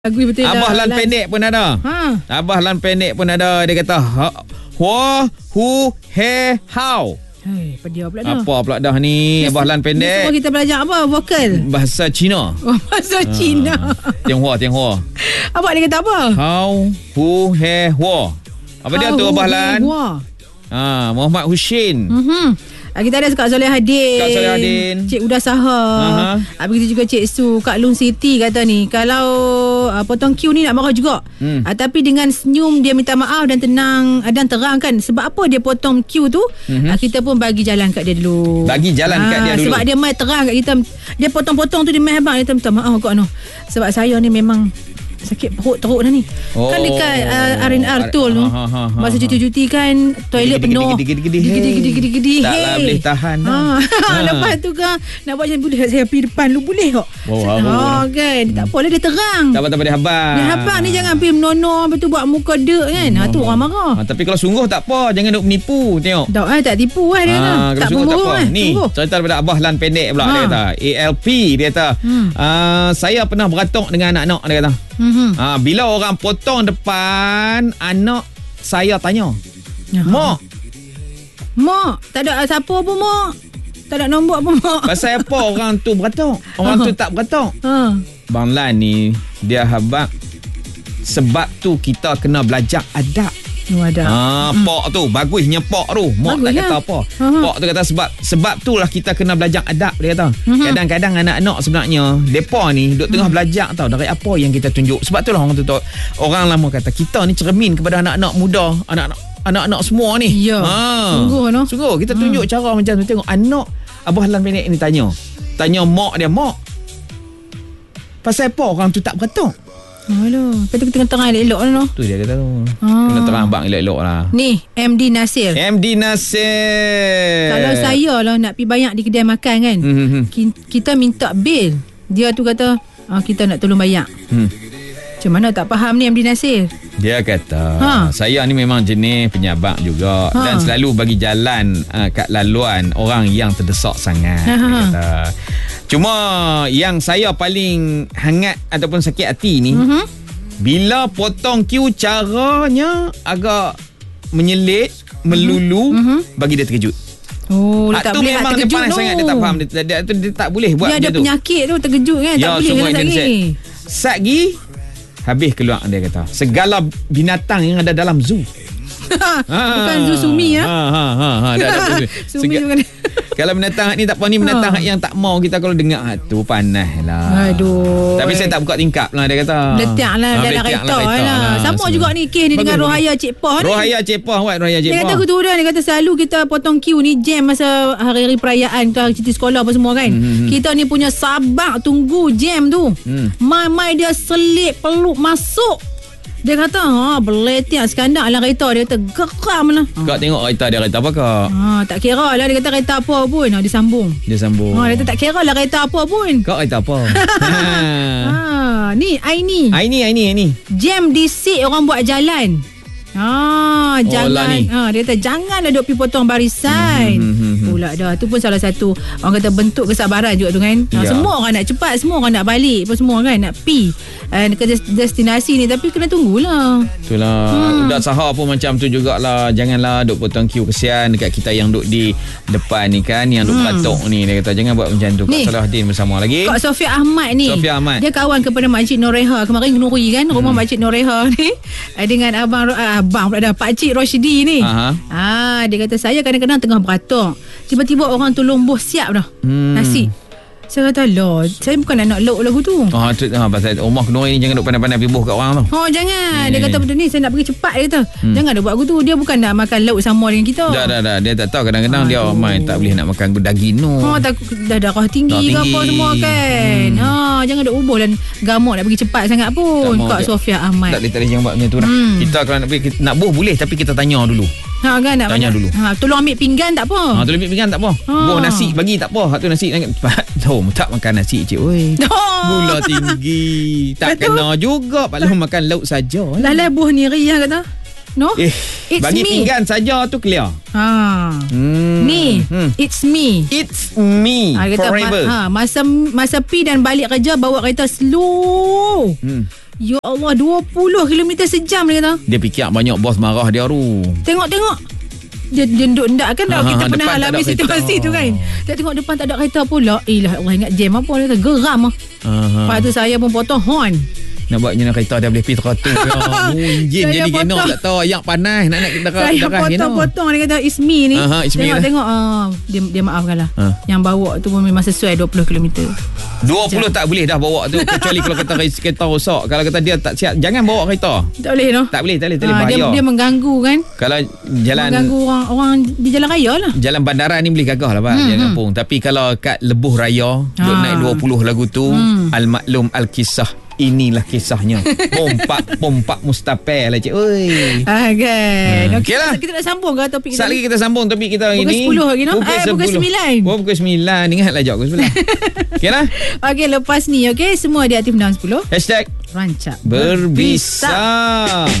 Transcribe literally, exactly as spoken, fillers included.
Lagu betul Abah lah, lan pendek pun ada. Ha. Abah lan pendek pun ada. Dia kata Hua Hu He How. Hei, apa dia pula dah? Apa pula dah ni? Abah lan Ni semua pendek. kita belajar apa? Vokal. Bahasa Cina. Oh, bahasa Cina. Tianghua Tianghua. Abang dia kata apa? How Hu He Hua. Apa dia tu Abah lan? Ha, Muhammad Hussein. Mhm. Ah, kita ada Kak Solehaddin. Kak Solehaddin. Cik Uda Saha. Aha. Habis kita juga Cik Su Kak Lung Siti kata ni, kalau uh, potong Q ni nak marah juga. Hmm. Ah, tapi dengan senyum dia minta maaf dan tenang uh, dan terang kan sebab apa dia potong Q tu. Mhm. Ah, kita pun bagi jalan kat dia dulu. Bagi jalan kat dia dulu. Sebab dia mai terang kat kita. Dia potong-potong tu dia mai abang dia minta maaf kau noh. Sebab saya ni memang sakit perut teruk dah ni. Oh. Kan dekat uh, R and R Tol tu. Ha, ha, ha, ha, Masa cuti-cuti kan toilet Gedi, penuh. gedi, gedi, gedi, gedi, Gedi, hey. gedi, gedi, gedi, Taklah hey. boleh tahan dah. Ha. Ha. Lepas tu kan nak buat macam boleh saya pergi depan lu boleh tak? Oh, ha, oh. kan. Tak apalah dia terang. Tak apa-apa dia habang. Dia habang ni jangan pergi menono lepas tu buat muka dek kan. Ha tu orang marah. Ha, tapi kalau sungguh tak apa, jangan duk menipu. Tengok. Tak eh tak tipu lah dia Ha, kata. kalau Tak sungguh tak pembohong apa. eh. Ni Sungguh. cerita daripada Abah lan pendek pula. Ha. Dia kata A L P. Dia kata Hmm. uh, saya pernah beratuk dengan anak-anak. Dia kata Mhm. uh, bila orang potong depan anak, saya tanya, Ya. Mak, Mak, tak ada siapa pun mak. Tak ada nombor pun mak. pasal apa orang tu beratuk, orang tu tak beratuk? Ha. Bang Lan ni dia habaq sebab tu kita kena belajar adab. Oh, ada. Ha, hmm. Pok tu bagusnya pok tu. Mak tak Baguslah. kata apa. Aha. Pok tu kata sebab sebab itulah kita kena belajar adab, dia kata. Mhm. Kadang-kadang anak-anak sebenarnya depa ni duk tengah belajar tau dari apa yang kita tunjuk. Sebab itulah orang tu tu orang lama kata kita ni cermin kepada anak-anak muda, anak-anak anak-anak semua ni. Ya. Sungguh, no? Sungguh kita tunjuk hmm. cara macam tu. Tengok anak Abah Lan pendek ni tanya. Tanya mak dia, mak, pasal apa orang tu tak beratuk? Aduh, kata tengah-tengah elok-elok lah no. Tu dia kata tu. Ah. Kena terang bang elok-elok lah. Ni M D Nasir. M D Nasir. Kalau saya lah nak pergi bayar di kedai makan kan, Hmm. ki- kita minta bil. Dia tu kata ah, kita nak tolong bayar. Hmm. Macam mana tak faham ni M D Nasir? Dia kata Ha. saya ni memang jenis penyabak juga, Ha. dan selalu bagi jalan uh, kat laluan orang yang terdesak sangat. Ha, ha, Dia ha. kata. Cuma yang saya paling hangat ataupun sakit hati ni, Mhm. bila potong Q caranya agak menyelit, melulu, Mhm. bagi dia terkejut. Oh, dia Ah, tak tu boleh memang nak dia terkejut pandai tu. sangat, dia tak faham, dia, dia, dia, dia tak boleh buat Dia ada macam tu. penyakit tu terkejut kan, tak boleh semua kena yang lagi. Sat gi habis keluar, dia kata segala binatang yang ada dalam zoo. Bukan Zu Sumi ya. Ha ha ha ha dah dah. Sumi Sega- bukan. Kalau binatang ni tak apa, ni binatang Ha. yang tak mau kita kalau dengar ha, tu panas lah. Aduh. Tapi saya tak buka tingkap lah, dia kata. Letak lah Ha, dalam letak kereta lah. Sama semua. juga ni kes ni dengan Bagus, Rohaya Cik Poh ni. Rohaya Cik Poh, buat Rohaya Cik Dia Poh. kata aku tu dah. Dia kata selalu kita potong Q ni jam masa hari-hari perayaan, tu hari cuti sekolah apa semua kan. Hmm. Kita ni punya sabak tunggu jam tu. Hmm. Mai-mai dia selip peluk masuk. Dia kata ha beletiak sekandak dalam kereta. Dia kata geram lah. Kau tengok kereta dia, kereta apa kau? Ha, tak kira lah. Dia kata kereta apa pun. Ha, dia sambung. Dia sambung. Ha, dia kata tak kira lah kereta apa pun. Kau kereta apa? ha. Ha, ni Aini. Aini, Aini, Aini. Jam disik orang buat jalan. Ah, Oh, jangan. lah ni. Ah, dia kata janganlah duk pergi potong barisan. Hmm, hmm, hmm, hmm. Pula dah. Tu pun salah satu orang kata bentuk kesabaran juga tu kan. Ah, Ya. semua orang nak cepat, semua orang nak balik, apa semua kan nak pi uh, ke des- destinasi ni, tapi kena tunggulah. Itulah. Hmm. Udat Sahar pun macam tu jugalah. Janganlah duk potong Q, kesian dekat kita yang duk di depan ni kan, yang duk Hmm. beratuk ni. Dia kata jangan buat macam tu. Ni. Kak Salahuddin bersama lagi. Kak Sofia Ahmad ni. Sofia Ahmad. Dia kawan kepada Makcik Noreha. Kemarin Nuri kan, rumah hmm. Makcik Noreha ni uh, dengan abang uh, abang pula dah Pakcik Roshidi ni. Aha. Ah, dia kata saya kadang-kadang tengah beratuk, tiba-tiba orang tu lomboh siap dah. Hmm. Nasi. Saya kata, "Lord, saya bukan nak lauk lagu tu." Ah, tu, ah, pasal rumah Nuri ni jangan duk pandai-pandai pibuh kat orang tu. Oh, jangan. Hmm. Dia kata betul ni, saya nak pergi cepat, dia kata. Hmm. Jangan dia buat aku tu. Dia bukan nak makan lauk sama dengan kita. Dah, dah, dah. Dia tak tahu kadang-kadang dia Aduh. main tak boleh nak makan daging no. Oh, takut dah darah tinggi, Darah ke apa tinggi. semua kan. Hmm. Ha, jangan duk ubuh dan gamuk nak pergi cepat sangat pun. Tak mau Kak dia- Sofia Ahmad. Tak boleh, tak boleh jangan buat macam tu dah. Hmm. Kita kalau nak pergi, kita, nak buh boleh tapi kita tanya dulu. Ha kan nak Tanya dulu. Ha, tolong ambil pinggan tak apa. Ha, tu lebih pinggan tak apa. Ha. Buh nasi bagi tak apa. Hak tu nasi tahu tak makan nasi cik oi. Oh. Gula tinggi. Tak Betul. kena juga. Paling makan lauk saja. Lah lah buah ni Ria kata. No? Eh, It's bagi me. pinggan saja tu clear. Ha. Hmm. Ni, Hmm. it's me. It's me Ha, dia kata, forever. ma- ha, masa masa pi dan balik kerja bawa kereta slow. Hmm. Ya Allah, dua puluh kilometer sejam dia kata. Dia fikir banyak bos marah dia tu. Tengok-tengok. Dia jenduk ndak kan dah Ha, kita ha, pernah depan tak alami ada situasi kereta. tu kan. Dia tengok depan tak ada kereta pula. Eh lah Allah, ingat jam apa dia kata. Geram ah. Aha. Lepas tu saya pun potong horn. Nak buatnya nak kereta dia boleh pergi teratur. Munjin Saya jadi genok potong. tak tahu ayak panas nak nak darah Saya darah genok. potong-potong dia kata it's me ni. Aha, it's me lah. Tengok-tengok ah, dia dia maafkan lah. Ha. Yang bawa tu pun memang sesuai dua puluh kilometer. dua puluh tak boleh dah bawa tu kecuali kalau kereta kereta rosak. Kalau kata dia tak siap jangan bawa kereta. Tak boleh no. Tak boleh, tak boleh, tak boleh Ah, dia, bahaya. dia mengganggu kan. Kalau jalan Mengganggu orang orang di jalan raya lah. jalan bandara ni boleh gagah lah Pak, Hmm, jalan hmm. kampung. Tapi kalau kat lebuh raya duk Ah. naik dua puluh lagu tu, Hmm. al-maklum al-kisah. Inilah kisahnya. Pompak pompak mustapel lah cik. Oi. Ah kan. Hmm. Okey Okey lah. kita, kita nak sambung ke topik kita? Sekali lagi kita sambung topik kita hari Pukul ni. sepuluh lagi, no? Eh, pukul sembilan. Oh, pukul sembilan. Ingatlah jawab pukul sembilan. Okey lah. Okey, lepas ni okey semua di Aktif enam sepuluh. Hashtag Rancak berbisa.